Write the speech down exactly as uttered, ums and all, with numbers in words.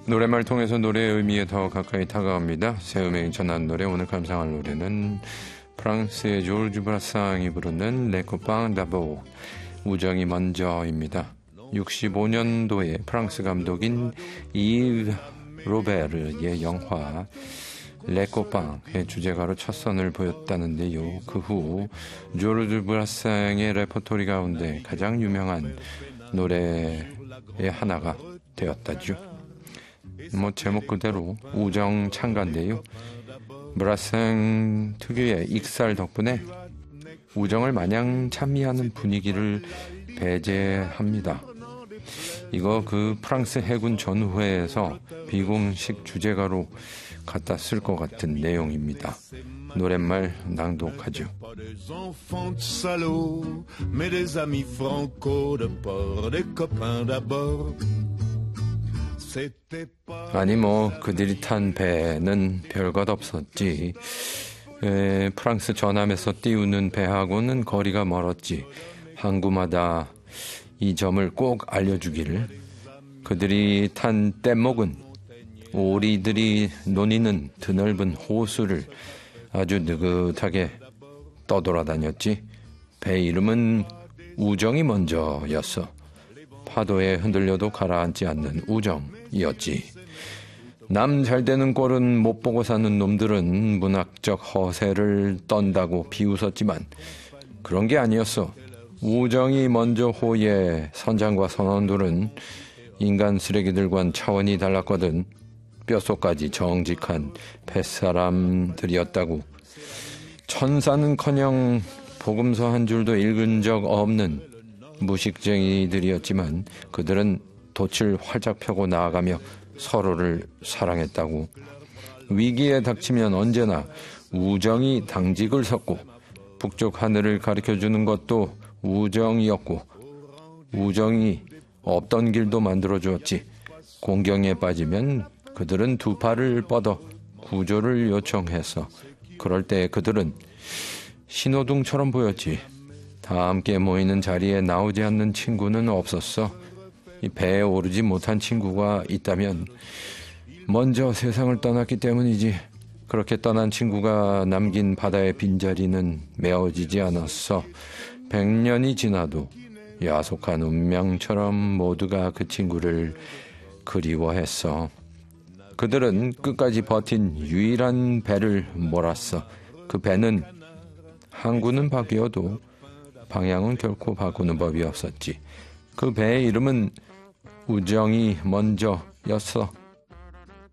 노랫말 통해서 노래의 의미에 더 가까이 다가갑니다. 새 음악이 전한 노래, 오늘 감상할 노래는 프랑스의 조르주 브라상이 부르는 레코팡 다보, 우정이 먼저입니다. 육십오 년도에 프랑스 감독인 이브 로베르의 영화 레코팡의 주제가로 첫 선을 보였다는데요. 그 후 조르주 브라상의 레퍼토리 가운데 가장 유명한 노래의 하나가 되었다죠. 뭐 제목 그대로 우정 찬가인데요. 브라상 특유의 익살 덕분에 우정을 마냥 찬미하는 분위기를 배제합니다. 이거 그 프랑스 해군 전후회에서 비공식 주제가로 갖다 쓸 것 같은 내용입니다. 노랫말 낭독하죠. 아니 뭐 그들이 탄 배는 별것 없었지. 에, 프랑스 전함에서 띄우는 배하고는 거리가 멀었지. 항구마다 이 점을 꼭 알려주기를. 그들이 탄 뗏목은 오리들이 노니는 드넓은 호수를 아주 느긋하게 떠돌아다녔지. 배 이름은 우정이 먼저였어. 파도에 흔들려도 가라앉지 않는 우정이었지. 남 잘되는 꼴은 못 보고 사는 놈들은 문학적 허세를 떤다고 비웃었지만 그런 게 아니었어. 우정이 먼저 호의 선장과 선원들은 인간 쓰레기들과는 차원이 달랐거든. 뼛속까지 정직한 뱃사람들이었다고. 천사는커녕 복음서 한 줄도 읽은 적 없는 무식쟁이들이었지만 그들은 돛을 활짝 펴고 나아가며 서로를 사랑했다고. 위기에 닥치면 언제나 우정이 당직을 섰고 북쪽 하늘을 가르쳐주는 것도 우정이었고 우정이 없던 길도 만들어주었지. 공경에 빠지면 그들은 두 팔을 뻗어 구조를 요청했어. 그럴 때 그들은 신호등처럼 보였지. 다 함께 모이는 자리에 나오지 않는 친구는 없었어. 이 배에 오르지 못한 친구가 있다면 먼저 세상을 떠났기 때문이지. 그렇게 떠난 친구가 남긴 바다의 빈자리는 메워지지 않았어. 백년이 지나도 야속한 운명처럼 모두가 그 친구를 그리워했어. 그들은 끝까지 버틴 유일한 배를 몰았어. 그 배는 항구는 바뀌어도 방향은 결코 바꾸는 법이 없었지. 그 배의 이름은 우정이 먼저였어.